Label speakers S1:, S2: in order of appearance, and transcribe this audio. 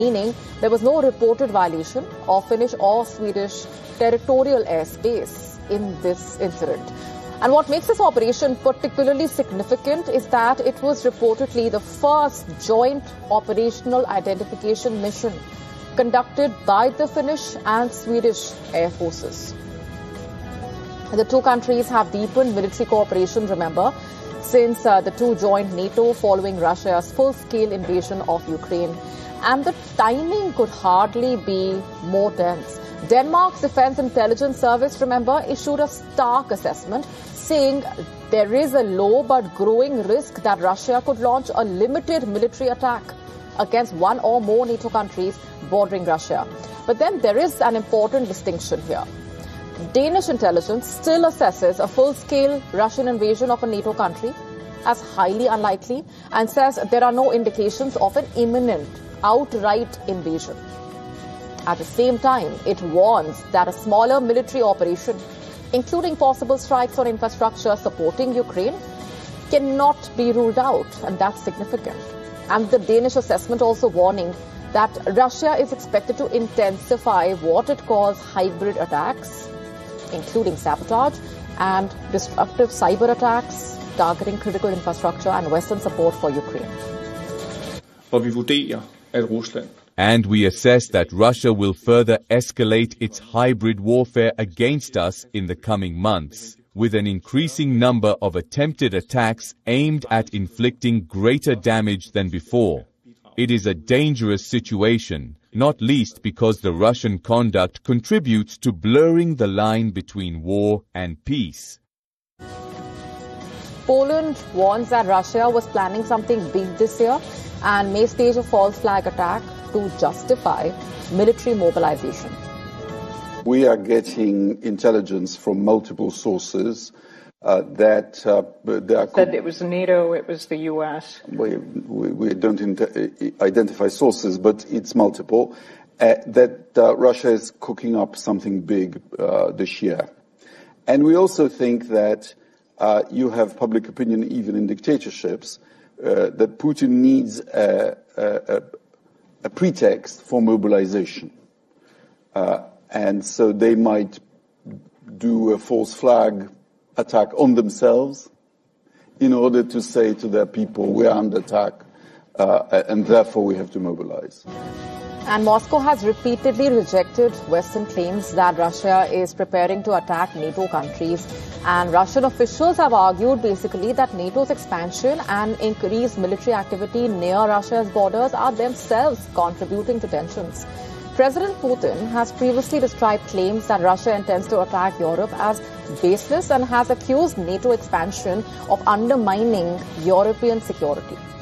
S1: meaning there was no reported violation of Finnish or Swedish territorial airspace in this incident. And what makes this operation particularly significant is that it was reportedly the first joint operational identification mission conducted by the Finnish and Swedish air forces. The two countries have deepened military cooperation, remember, since the two joined NATO following Russia's full-scale invasion of Ukraine. And the timing could hardly be more tense. Denmark's Defense Intelligence Service, remember, issued a stark assessment saying there is a low but growing risk that Russia could launch a limited military attack against one or more NATO countries bordering Russia. But then there is an important distinction here. Danish intelligence still assesses a full-scale Russian invasion of a NATO country as highly unlikely and says there are no indications of an imminent, outright invasion. At the same time, it warns that a smaller military operation, including possible strikes on infrastructure supporting Ukraine, cannot be ruled out, and that's significant. And the Danish assessment also warning that Russia is expected to intensify what it calls hybrid attacks, including sabotage and destructive cyber attacks targeting critical infrastructure and Western support for Ukraine.
S2: And we assess that Russia will further escalate its hybrid warfare against us in the coming months, with an increasing number of attempted attacks aimed at inflicting greater damage than before. It is a dangerous situation, not least because the Russian conduct contributes to blurring the line between war and peace.
S1: Poland warns that Russia was planning something big this year and may stage a false flag attack to justify military mobilization.
S3: We are getting intelligence from multiple sources that
S4: said it was NATO, it was the U.S.
S3: We don't identify sources, but it's multiple. That Russia is cooking up something big this year. And we also think that you have public opinion even in dictatorships that Putin needs a pretext for mobilization. And so they might do a false flag attack on themselves in order to say to their people, we are under attack, and therefore we have to mobilize.
S1: And Moscow has repeatedly rejected Western claims that Russia is preparing to attack NATO countries. And Russian officials have argued basically that NATO's expansion and increased military activity near Russia's borders are themselves contributing to tensions. President Putin has previously described claims that Russia intends to attack Europe as baseless and has accused NATO expansion of undermining European security.